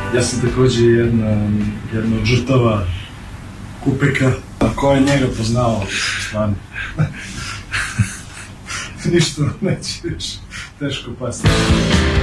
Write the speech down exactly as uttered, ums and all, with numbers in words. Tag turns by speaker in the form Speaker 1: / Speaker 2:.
Speaker 1: Ja sam također jedna, jedna od žrtava Kupeka, a ko je njega poznao, stvarno. Ništa neće više, teško pasti.